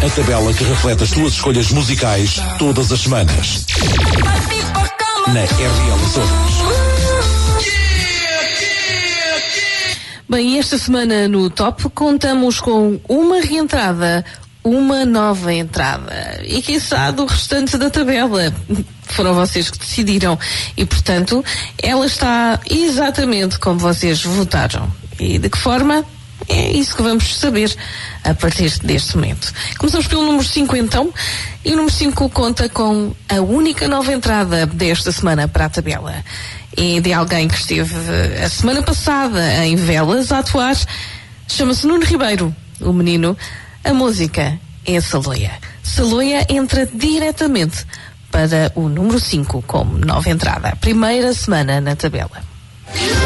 A tabela que reflete as tuas escolhas musicais todas as semanas. Na RDL Açores. Bem, esta semana no Top contamos com uma reentrada, uma nova entrada e quem sabe o restante da tabela. Foram vocês que decidiram e, portanto, ela está exatamente como vocês votaram. E de que forma? É isso que vamos saber a partir deste momento. Começamos pelo número 5 então, e o número 5 conta com a única nova entrada desta semana para a tabela. É de alguém que esteve a semana passada em Velas a atuar. Chama-se Nuno Ribeiro, o menino. A música é Saloia. Saloia entra diretamente para o número 5 como nova entrada. Primeira semana na tabela.